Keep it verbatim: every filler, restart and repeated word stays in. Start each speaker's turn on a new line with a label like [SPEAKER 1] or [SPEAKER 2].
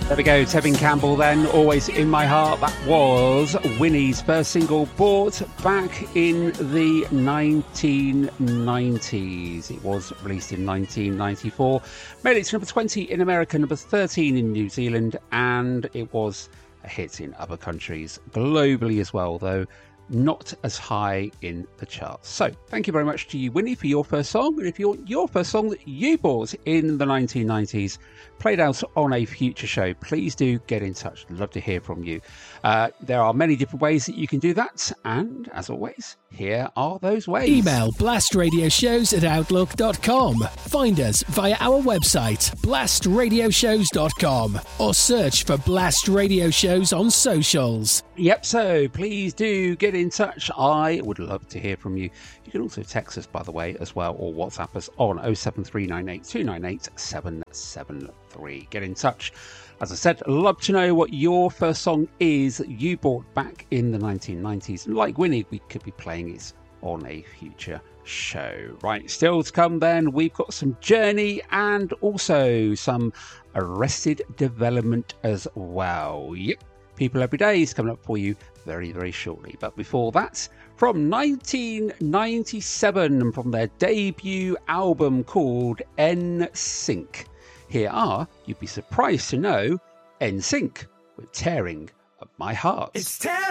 [SPEAKER 1] There we go, Tevin Campbell then, Always in My Heart. That was Winnie's first single, bought back in the nineteen nineties. It was released in nineteen ninety-four. Made it to number twenty in America, number thirteen in New Zealand, and it was a hit in other countries globally as well, though not as high in the charts. So thank you very much to you, Winnie, for your first song. And if you're your first song that you bought in the nineteen nineties played out on a future show, please do get in touch. I'd love to hear from you. Uh, there are many different ways that you can do that, and as always, here are those ways.
[SPEAKER 2] Email blastradioshows at outlook dot com. Find us via our website blast radio shows dot com, or search for Blast Radio Shows on socials.
[SPEAKER 1] Yep, so please do get in touch. I would love to hear from you. You can also text us, by the way, as well, or WhatsApp us on oh seven three nine eight two nine eight seven seven three. Get in touch. As I said, I'd love to know what your first song is that you bought back in the nineteen nineties. Like Winnie, we could be playing it on a future show. Right, still to come then, we've got some Journey and also some Arrested Development as well. Yep, People Every Day is coming up for you very, very shortly. But before that, from nineteen ninety-seven, and from their debut album called N Sync, here are, you'd be surprised to know, N Sync with Tearing Up My Heart.
[SPEAKER 3] It's tearing